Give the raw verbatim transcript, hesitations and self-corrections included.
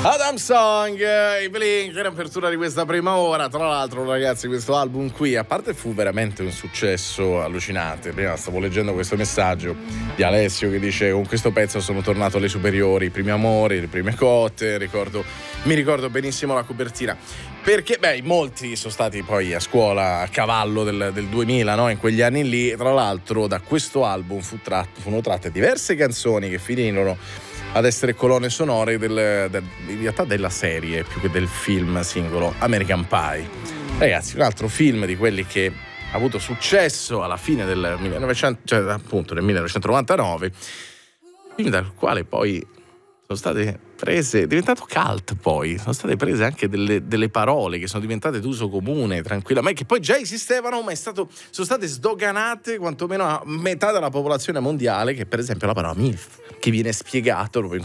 Adam Song, i Blink in apertura di questa prima ora. Tra l'altro, ragazzi, questo album qui, a parte fu veramente un successo allucinante. Prima stavo leggendo questo messaggio di Alessio che dice: con questo pezzo sono tornato alle superiori, i primi amori, le prime cotte, ricordo, mi ricordo benissimo la copertina. Perché, beh, molti sono stati poi a scuola a cavallo del, del duemila, no? In quegli anni lì. Tra l'altro, da questo album fu tratto, furono tratte diverse canzoni che finirono ad essere colonne sonore del, del, in realtà della serie più che del film singolo American Pie. Ragazzi, un altro film di quelli che ha avuto successo alla fine del millenovecento, cioè appunto nel millenovecentonovantanove, film dal quale poi sono state prese, è diventato cult, poi sono state prese anche delle, delle parole che sono diventate d'uso comune tranquillamente, che poi già esistevano, ma è stato, sono state sdoganate quantomeno a metà della popolazione mondiale, che per esempio la parola MILF, che viene spiegato proprio in